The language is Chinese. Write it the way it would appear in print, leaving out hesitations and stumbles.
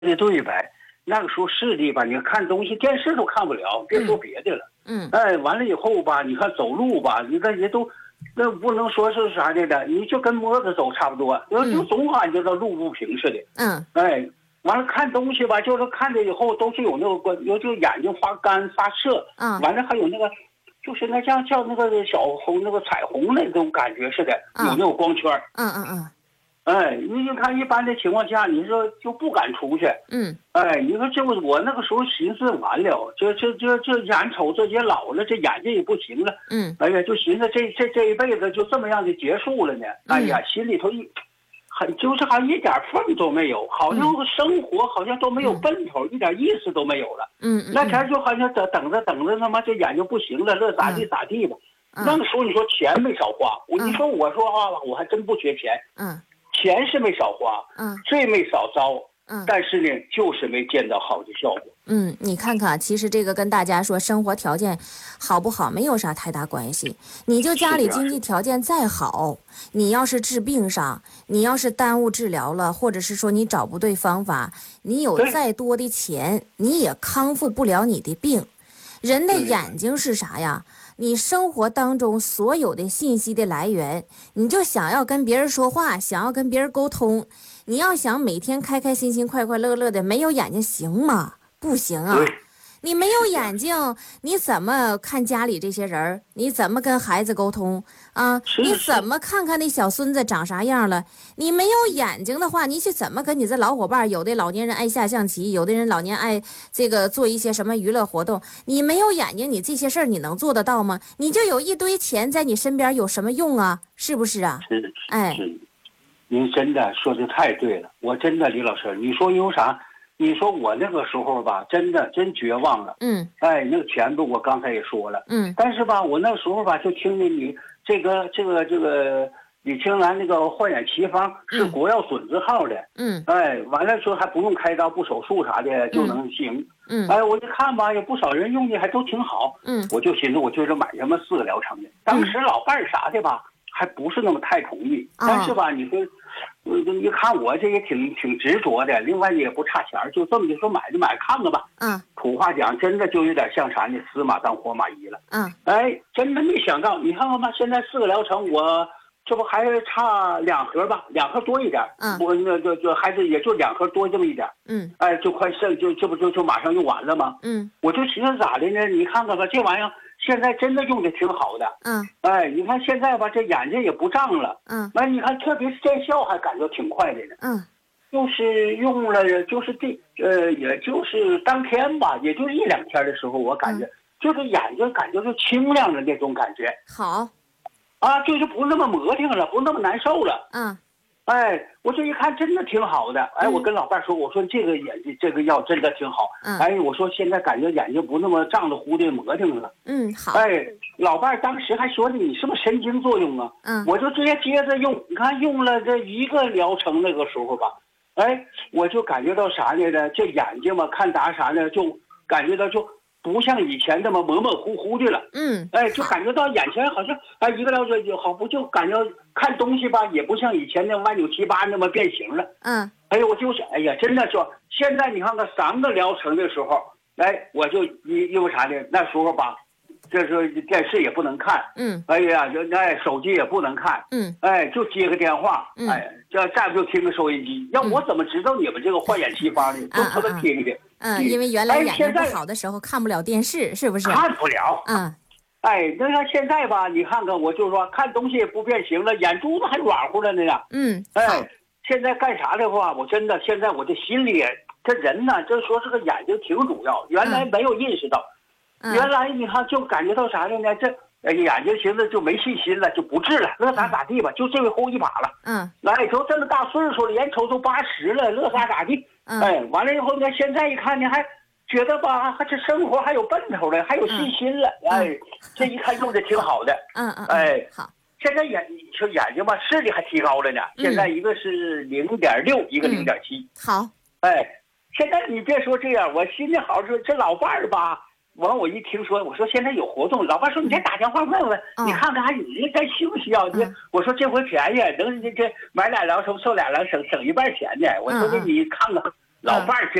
的对呗。那个时候视力吧，你看东西电视都看不了，别说别的了。完了以后吧，你看走路吧，你看也都，那不能说是啥的，你就跟摸着走差不多，就总感觉到路不平似的。完了看东西吧，就是看着以后都是有那个有就眼睛发干发涩。完了还有那个，就是那像那个小红那个彩虹那种感觉似的，有那种光圈。你看一般的情况下，你说就不敢出去。你说这我那个时候寻思完了，这眼瞅这也老了，这眼睛也不行了。哎呀，就寻思这一辈子就这么样的结束了呢。哎呀，心里头就是好像一点缝都没有，好像生活好像都没有奔头，一点意思都没有了。那前就好像等着，他妈这眼睛不行了，乐咋地咋地吧。那个时候你说钱没少花，你说我说话吧，我还真不缺钱。钱是没少花，罪没少遭，但是呢，就是没见到好的效果。 你看看，其实这个跟大家说生活条件好不好没有啥太大关系。你就家里经济条件再好，你要是治病上，你要是耽误治疗了，或者是说你找不对方法，你有再多的钱，你也康复不了你的病。人的眼睛是啥呀？你生活当中所有的信息的来源，你就想要跟别人说话，想要跟别人沟通，你要想每天开开心心快快乐乐的，没有眼睛行吗？不行啊。你没有眼睛，你怎么看家里这些人？你怎么跟孩子沟通啊？你怎么看看那小孙子长啥样了？你没有眼睛的话，你去怎么跟你这老伙伴？有的老年人爱下象棋，有的人老年爱这个做一些什么娱乐活动。你没有眼睛，你这些事儿你能做得到吗？你就有一堆钱在你身边，有什么用啊？是不是啊？ 是，您真的说的太对了。我真的，李老师，你说有啥？你说我那个时候吧，真绝望了。那个钱吧，我刚才也说了。但是吧，我那时候吧，就听见你这个李青兰那个焕眼奇方是国药准字号的。完了说还不用开刀，不手术啥的就能行。我就看吧，有不少人用的还都挺好。我就寻思，我就是买什么4个疗程的。当时老伴儿啥的吧，还不是那么太同意。但是吧，你说。你看我这也挺执着的，另外也不差钱，就这么就说买就买看看吧。土话讲，真的就有点像啥呢？死马当活马医了。真的没想到，你看看吧，现在4个疗程，我这不还差2盒吧，2盒多一点。我那就还是也就2盒多这么一点。就快剩，这不就马上用完了吗？我就寻思咋的呢？你看看吧，这玩意儿。现在真的用的挺好的。你看现在吧，这眼睛也不胀了。你看特别是见效还感觉挺快的呢。就是用了，就是也就是当天吧，也就1、2天的时候，我感觉就是眼睛感觉是清亮的那种感觉。 好。 就是不那么磨挺了，不那么难受了。我这一看真的挺好的。我跟老伴说，我说这个眼睛这个药真的挺好。我说现在感觉眼睛不那么胀的糊的磨挺了。 好。 老伴当时还说你是不是神经作用啊？我就直接接着用，你看用了这1个疗程那个时候吧，我就感觉到啥呢？这眼睛嘛，看啥呢？就感觉到就不像以前那么模模糊糊的了。就感觉到眼前好像1个疗程就好，不就感觉看东西吧，也不像以前那歪扭七八那么变形了。我就是真的说，现在你看看3个疗程的时候，我就因为啥呢？那时候吧，这是电视也不能看。手机也不能看。就接个电话。再不就听个收音机。要我怎么知道你们这个焕眼奇方呢？就他们听的。 因为原来眼睛不好的时候看不了电视，是不是？ 看不了。那看现在吧，你看看，我就说看东西也不变形了，眼珠子还软乎了呢。现在干啥的话，我真的现在我这心里，这人呢，就说这个眼睛挺主要，原来没有认识到。原来你看就感觉到啥的呢？这眼睛寻思就没信心了，就不治了，乐咋地吧，就这回后一把了。都这么大岁数了，眼瞅都80了，乐咋地。完了以后呢，现在一看呢，还觉得吧，这生活还有奔头了，还有信心了。这一看用的挺好的。 好。 现在眼睛吧，视力还提高了呢。现在一个是0.6，一个0.7。 好。 现在你别说这样，我心里好说，这老伴儿吧。完我一听说，我说现在有活动，老伴说你再打电话问问，你看看你这需不需要？我说这回便宜，能这买2疗程受2疗省1半钱呢。我说你看看， 老伴儿